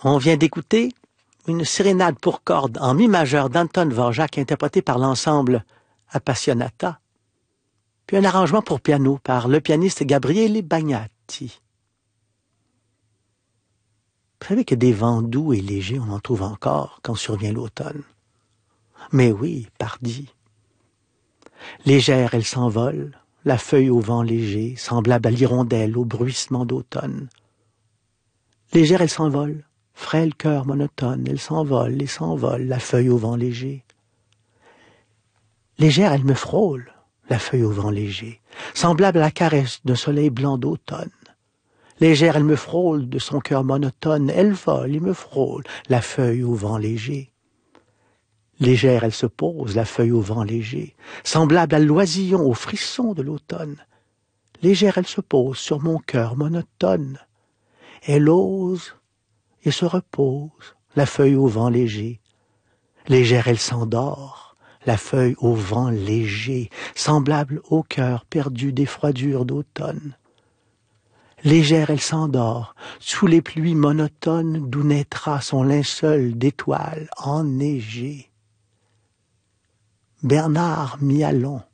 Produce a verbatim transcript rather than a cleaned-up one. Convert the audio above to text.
On vient d'écouter une sérénade pour cordes en mi majeur d'Anton Dvorak interprétée par l'ensemble Appassionata, puis un arrangement pour piano par le pianiste Gabriele Bagnati. Vous savez que des vents doux et légers, on en trouve encore quand survient l'automne. Mais oui, pardi. Légère, elle s'envole, la feuille au vent léger, semblable à l'hirondelle au bruissement d'automne. Légère, elle s'envole, frêle cœur monotone, elle s'envole et s'envole, la feuille au vent léger. Légère, elle me frôle, la feuille au vent léger, semblable à la caresse d'un soleil blanc d'automne. Légère, elle me frôle de son cœur monotone, elle vole et me frôle, la feuille au vent léger. Légère, elle se pose, la feuille au vent léger, semblable à l'oisillon au frisson de l'automne. Légère, elle se pose sur mon cœur monotone. Elle ose et se repose, la feuille au vent léger. Légère, elle s'endort, la feuille au vent léger, semblable au cœur perdu des froidures d'automne. Légère, elle s'endort, sous les pluies monotones d'où naîtra son linceul d'étoiles enneigées. Bernard Mialon.